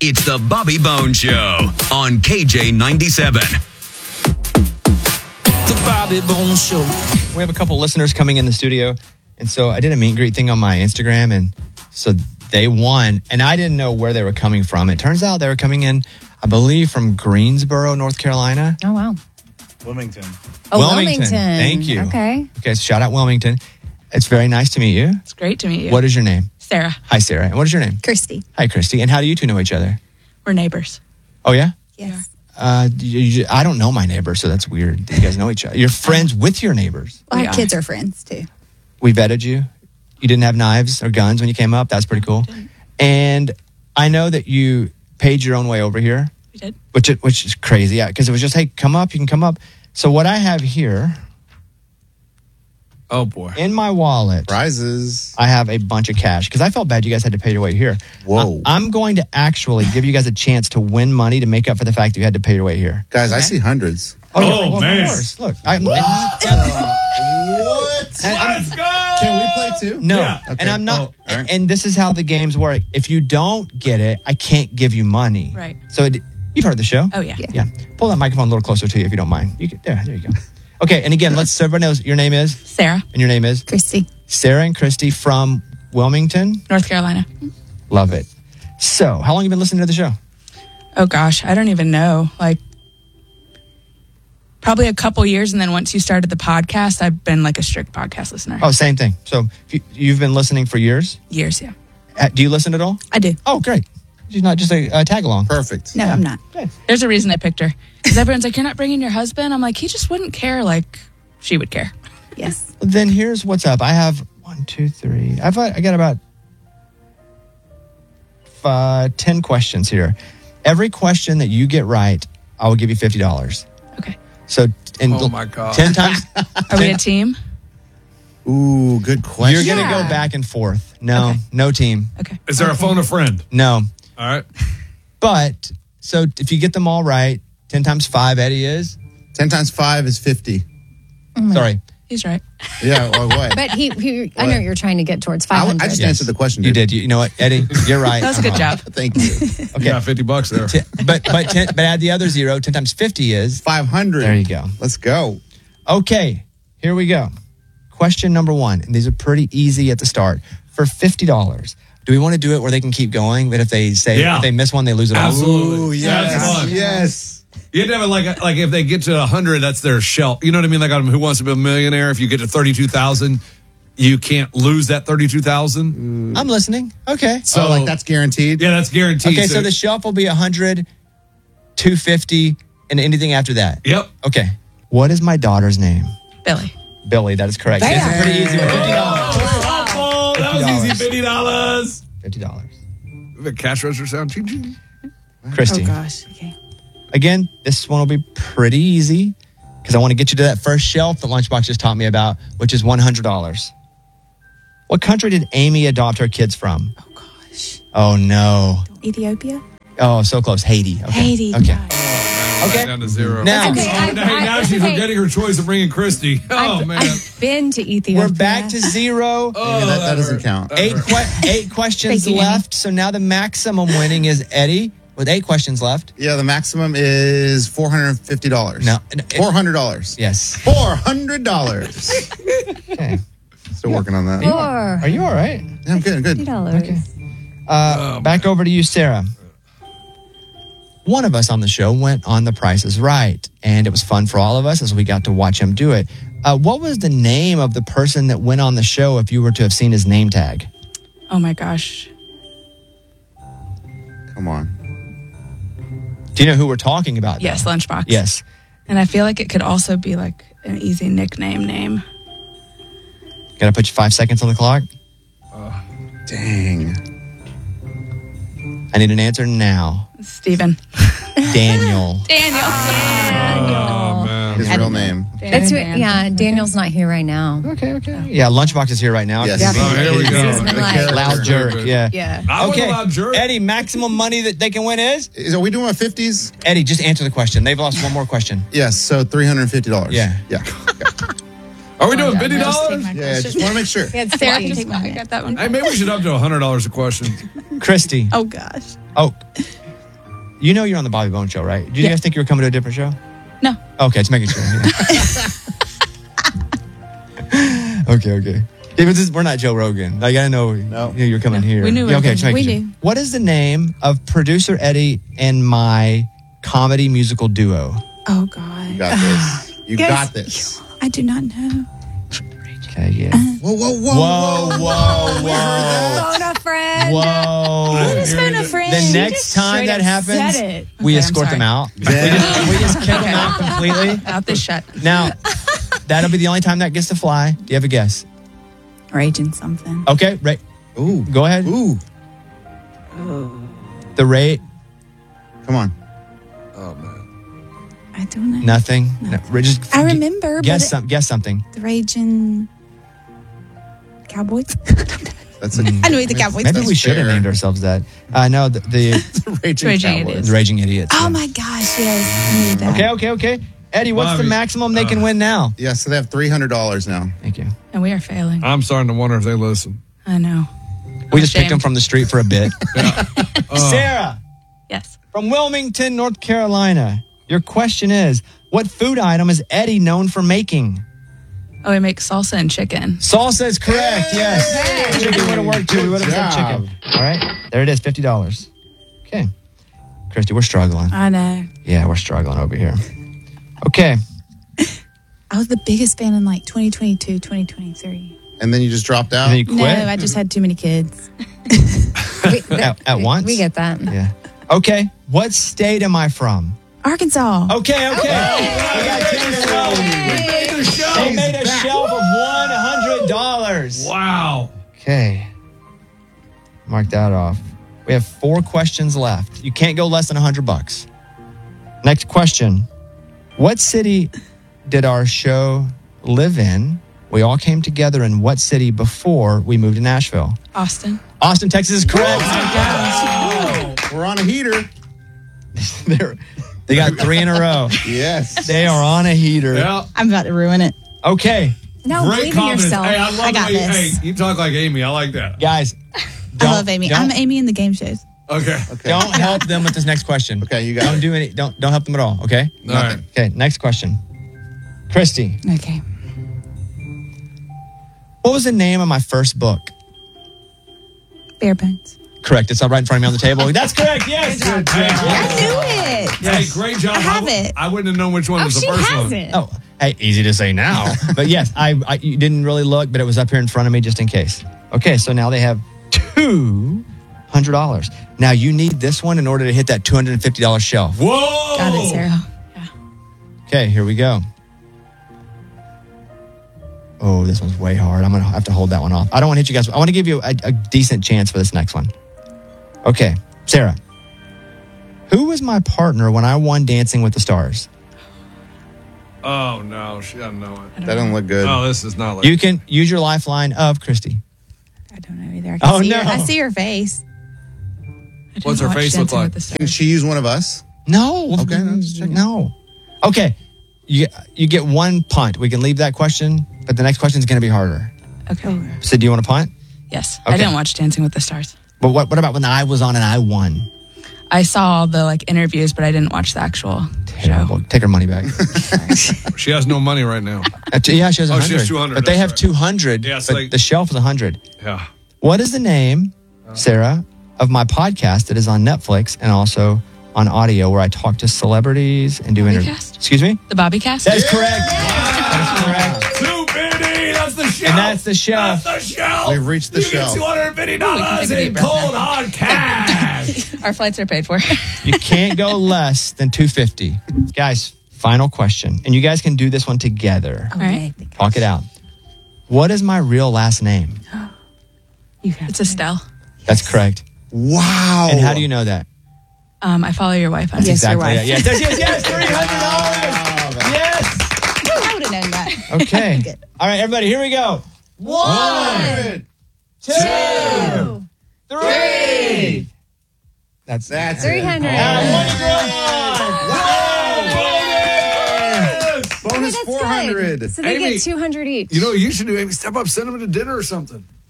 It's the Bobby Bones Show on KJ97. The Bobby Bones Show. We have a couple listeners coming in the studio, and so I did a meet and greet thing on my Instagram, and so they won, and I didn't know where they were coming from. It turns out they were coming in, I believe, from Greensboro, North Carolina. Oh, wow. Wilmington. Oh, Wilmington. Thank you. Okay, so shout out Wilmington. It's very nice to meet you. It's great to meet you. What is your name? Sarah. Hi, Sarah. And what is your name? Christy. Hi, Christy. And how do you two know each other? We're neighbors. Oh, yeah? Yes. I don't know my neighbor, so that's weird. You guys know each other. You're friends with your neighbors. Well, We our are. kids are friends, too. We vetted you. You didn't have knives or guns when you came up. That's pretty cool. And I know that you paid your own way over here. We did. Which is crazy, yeah, because it was just, hey, come up, you can come up. So what I have here Oh, boy. in my wallet, Prizes. I have a bunch of cash because I felt bad you guys had to pay your way here. Whoa. I'm going to actually give you guys a chance to win money to make up for the fact that you had to pay your way here. Guys, I see hundreds. Well, man. Of course. Look, What? Let's go! Can we play too? no, Yeah. and Okay. I'm not. Oh, all right. And this is how the games work. If you don't get it, I can't give you money. Right. So you've heard the show. Oh, yeah. Yeah. Pull that microphone a little closer to you if you don't mind. There you go. Okay, and again, so everyone knows your name is, Sarah. and your name is Christy. Sarah and Christy from Wilmington. North Carolina. Love it. So, how long have you been listening to the show? Oh, gosh. I don't even know. Like, probably a couple years. And then once you started the podcast, I've been like a strict podcast listener. Oh, same thing. So, you've been listening for years? Years, yeah. Do you listen at all? I do. Oh, great. She's not just a tag along. Perfect. No, I'm not. There's a reason I picked her. Because everyone's like, you're not bringing your husband? I'm like, he just wouldn't care like she would care. Yes. Then here's what's up. I have 1, 2, 3. I got about 10 questions here. Every question that you get right, I will give you $50. Okay. So, Oh, my God. 10 times. Are we a team? Ooh, good question. You're going to go back and forth. No, Okay. no team. Okay. Is there a phone a friend? No. All right. But, so if you get them all right, 10 times 5, Eddie is? 10 times 5 is 50. Sorry. He's right. Yeah, or what? But I know What? you're trying to get towards I 500. just answered the question. You dude. did. You know what, Eddie? You're right. That was a good job. Thank you. Okay. Yeah, $50 there. But add the other 0. 10 times 50 is? 500. There you go. Let's go. Okay, here we go. Question number 1, and these are pretty easy at the start. For $50, do we want to do it where they can keep going, but if they say Yeah. if they miss one, they lose it all? Absolutely. Ooh, That's yes. fun. Yes. You have to have it like if they get to 100, that's their shelf. You know what I mean? Like on Who Wants to Be a Millionaire, if you get to 32,000, you can't lose that 32,000. I'm listening. Okay. So, like, that's guaranteed? Yeah, that's guaranteed. Okay, so the shelf will be 100, 250, and anything after that. Yep. Okay. What is my daughter's name? Billy. Billy, that is correct. There. It's a pretty easy one. $50. Oh, that was easy. $50. $50. The cash register sound. Ching, ching. Christy. Oh, gosh. Okay. Again, this one will be pretty easy because I want to get you to that first shelf that Lunchbox just taught me about, which is $100. What country did Amy adopt her kids from? Oh, gosh. Oh, no. Ethiopia? Oh, so close. Haiti. Okay. Haiti. Okay. gosh. Okay. Down to 0. Now, Okay, Now she's okay. forgetting her choice of bringing Christy. Oh, man. I've been to Ethiopia. we're back to 0. Yeah, that doesn't count. Eight questions Thank you, left. So now the maximum winning is Eddie with 8 questions left. Yeah, the maximum is $450. No. $400. Yes. $400. Okay. Still working on that. Are you all right? Yeah, I'm good. Good. $50. Back over to you, Sarah. One of us on the show went on The Price is Right, and it was fun for all of us as we got to watch him do it. What was the name of the person that went on the show if you were to have seen his name tag? Oh, my gosh. Come on. Do you know who we're talking about? Yes, though? Lunchbox. Yes. And I feel like it could also be like an easy nickname name. Got to put you 5 seconds on the clock. Dang. I need an answer now. Steven. Daniel. Daniel. Oh, man. His real name. That's what, yeah, Daniel's not here right now. Okay. Yeah, Lunchbox is here right now. Yes. Yeah. Oh, here we go. He's been like- Loud jerk. Yeah. Yeah. I Okay. would allow jerk. Eddie, maximum money that they can win is? Are we doing a 50s? Eddie, just answer the question. They've lost one more question. Yes, so $350. Yeah. Yeah. Are we doing Just take $50? my Yeah, just question. want to make sure. Yeah, Sarah you can just take mine. I want it. got that one. Hey, maybe we should up to $100 a question. Christy. Oh, gosh. Oh, You know you're on the Bobby Bone Show, right? Did you guys think you were coming to a different show? No. Okay, just making sure. Okay. We're not Joe Rogan. Like, I know you're coming here. We knew okay, we sure. What is the name of producer Eddie and my comedy musical duo? Oh, God. You got this. You got this. I do not know. Okay, yeah. Whoa. Phone a friend. Whoa. Phone a friend. The next time that happens, we Okay, escort I'm them out. Yeah. We just kick them out completely. Out this shut. Now, that'll be the only time that gets to fly. Do you have a guess? Raging something. Okay, right. Ooh. Go ahead. Ooh. The rate, Come on. I don't know. nothing. No, just I remember, Guess but Guess something. the Raging Cowboys. That's a, I know the Cowboys. Maybe we That's should have fair. named ourselves that. No, the Raging Raging Cowboys. Idiots. the Raging Idiots. Oh my gosh, yes. I knew that. Okay. Eddie, what's the Bobby, maximum they can win now? Yeah, so they have $300 now. Thank you. And we are failing. I'm starting to wonder if they listen. I know. We just picked ashamed. them from the street for a bit. Sarah, Yes. from Wilmington, North Carolina. Your question is, what food item is Eddie known for making? Oh, we make salsa and chicken. Salsa is correct, yes. Chicken would have worked too. We would have said chicken. All right, there it is, $50. Okay. Christy, we're struggling. I know. Yeah, we're struggling over here. Okay. I was the biggest fan in like 2022, 2023. And then you just dropped out? And then you quit? No, I just had too many kids. At once? We get that. Yeah. Okay. What state am I from? Arkansas. Okay. We got 2 in a row. They made a shelf of $100. Wow. Okay. Mark that off. We have 4 questions left. You can't go less than $100. Next question. What city did our show live in? We all came together in what city before we moved to Nashville? Austin. Austin, Texas is correct. We're on a heater. They got 3 in a row. Yes. They are on a heater. Yeah. I'm about to ruin it. Okay. No, Great believe in confidence. yourself. Hey, I love I got the way this. Hey, you talk like Amy. I like that. Guys. I love Amy. I'm Amy in the game shows. Okay. Don't help them with this next question. Okay, you got Don't it. do any. Don't help them at all. Okay. All right. Okay. Next question. Christy, Okay. what was the name of my first book? Bare Bones. Correct. It's right in front of me on the table. That's correct. Yes. Good job. I knew it. Hey, great job. I have it. I wouldn't have known which one was the she first has one. it. Oh, hey, easy to say now. But yes, I you didn't really look, but it was up here in front of me just in case. Okay, so now they have $200. Now you need this one in order to hit that $250 shelf. Whoa. Got it, Sarah. Okay, here we go. Oh, this one's way hard. I'm going to have to hold that one off. I don't want to hit you guys. I want to give you a decent chance for this next one. Okay, Sarah. Who was my partner when I won Dancing with the Stars? Oh, no. She doesn't know it. That doesn't look good. Oh, this is not like You can use your lifeline of Christy. I don't know either. I see your face. I didn't What's her watch face look Dancing like? with the Stars. Can she use one of us? No. Okay, I'm just checking. No. Okay. You get one punt. We can leave that question, but the next question is going to be harder. Okay. So do you want to punt? Yes. Okay. I didn't watch Dancing with the Stars. But what about when I was on and I won? I saw all the interviews, but I didn't watch the actual Terrible. show. Take her money back. she has no money right now. Yeah, she has 100. Oh, she has 200, But they that's have right. 200. Yeah, it's but like- the shelf is 100. Yeah. What is the name, Sarah, of my podcast that is on Netflix and also on audio where I talk to celebrities and do interviews? Bobbycast? Excuse me? The Bobbycast? That is correct. That is correct. Too many. That's the shelf. And that's the shelf. That's the shelf. We've reached the you shelf. get $250 take a in deep breath cold hard cash. Our flights are paid for. You can't go less than 250. Guys, final question. And you guys can do this one together. Okay. Talk it out. What is my real last name? It's Estelle. That's correct. Wow. And how do you know that? I follow your wife on That's Yes, your exactly wife. it. Yes, $300. Yes. I would have known that. Okay. Good. All right, everybody, here we go. 1, 2, 3. That's 300. Bonus That's 400. good. So they Amy, get 200 each. You know what you should do? Amy, step up, send them to dinner or something.